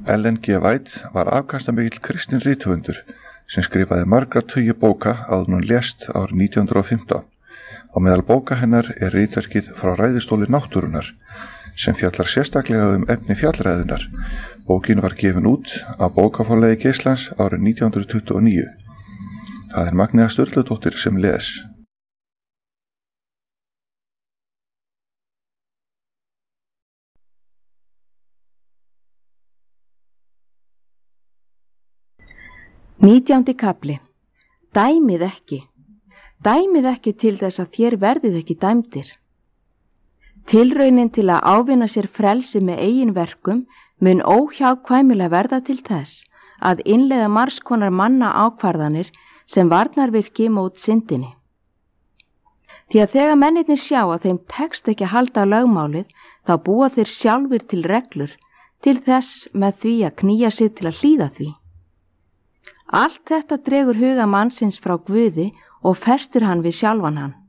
Ellen G. White var afkastamikill kristinn rithöfundur sem skrifaði margra tugi bóka áður en hún lést árið 1915. Á meðal bóka hennar ritverkið Frá ræðustóli náttúrunnar sem fjallar sérstaklega efni fjallræðunnar. Bókin var gefin út af bókaforlagi Geislans árið 1929. Það Magnea Sturludóttir sem les. Nítjándi kafli. Dæmið ekki. Dæmið ekki til þess að þér verðið ekki dæmdir. Tilraunin til að ávinna sér frelsi með eigin verkum mun óhjákvæmilega verða til þess að innleiða margskonar manna ákvarðanir sem varnarvirki mót syndinni. Því að þegar mennirnir sjá að þeim tekst ekki að halda lögmálið, þá búa þeir sjálfur til reglur til þess með því að knýja sig til að hlýða því. Allt þetta dregur huga mannsins frá Guði og festir hann við sjálfan hann.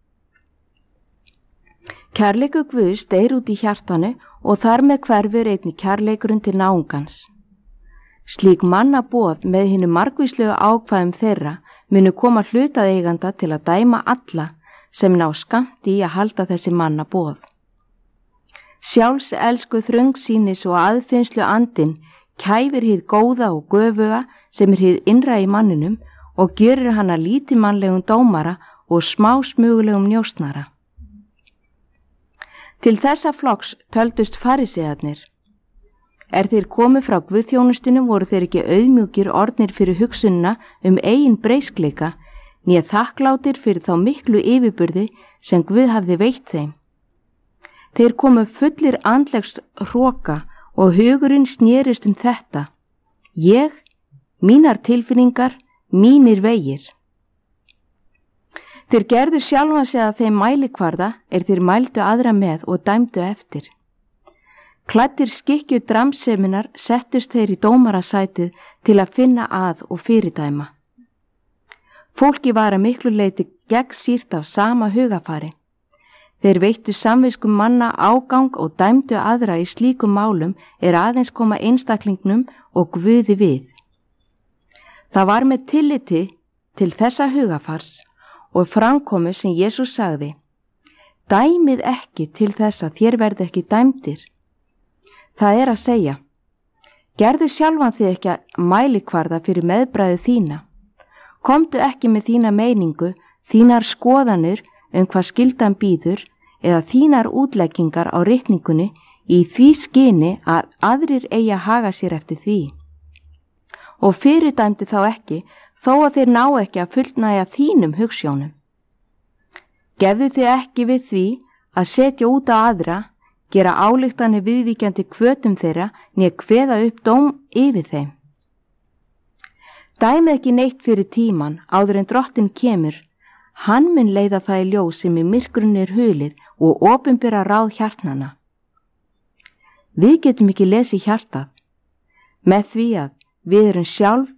Kærleikur Guðs deyr út í hjartanu og þar með hverfur einnig kærleikurinn til náungans. Slík mannaboð með hinu margvíslegu ákvæðum þeirra munu koma hlutaðeiganda til að dæma alla sem ná skammt í að halda þessi mannaboð. Sjálfselsku þröngsýnis og aðfinnslu andinn kæfir hið góða og göfuga sem hið innra í manninum og gjörir hann að lítilmannlegum dómara og smásmugulegum njósnara. Til þessa flokks töldust farisearnir. Þeir komu frá guðþjónustinu voru þeir ekki auðmjúkir orðnir fyrir hugsunna eigin breiskleika, né þakklátir fyrir þá miklu yfirburði sem Guð hafði veitt þeim. Þeir komu fullir andlegs hroka og hugurinn snerist þetta. Ég, mínar tilfinningar, mínir vegir. Þeir gerðu sjálfan sig að þeim mælikvarða þeir mældu aðra með og dæmdu eftir. Klæddir skikkju dramseminar settust þeir í dómarasætið til að finna að og fyrirdæma. Fólki var að miklu leyti gegnsýrt af sama hugafari. Þeir veittu samviskum manna ágang og dæmdu aðra í slíkum málum aðeins koma einstaklingnum og Guði við. Það var með tilliti til þessa hugafars og framkomu sem Jesús sagði: Dæmið ekki til þess að þér verði ekki dæmdir. Það að segja, gerðu sjálfan þig ekki mælikvarða fyrir meðbræðu þína. Komdu ekki með þína meiningu, þínar skoðanir hvað skyldan býður eða þínar útleggingar á ritningunni í því skyni að aðrir eigi að haga sér eftir því. Og fyrirdæmdu þá ekki, þó að þeir ná ekki að fullnægja þínum hugsjónum. Gefðu þið ekki við því að setja út á aðra, gera ályktanir viðvíkjandi hvötum þeirra, né kveða upp dóm yfir þeim. Dæmið ekki neitt fyrir tíman áður en drottinn kemur. Hann mun leiða það í ljós sem í myrkrunni hulið og opinbera ráð hjartnanna. Við getum ekki lesið hjartað. Með því að við erum sjálf